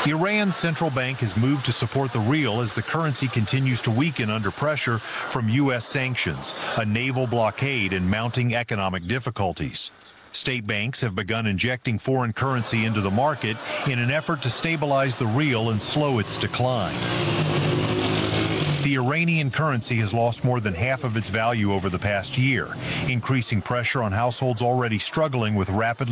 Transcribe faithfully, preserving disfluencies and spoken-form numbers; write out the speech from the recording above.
Iran's central bank has moved to support the rial as the currency continues to weaken under pressure from U S sanctions, a naval blockade, and mounting economic difficulties. State banks have begun injecting foreign currency into the market in an effort to stabilize the rial and slow its decline. The Iranian currency has lost more than half of its value over the past year, increasing pressure on households already struggling with rapidly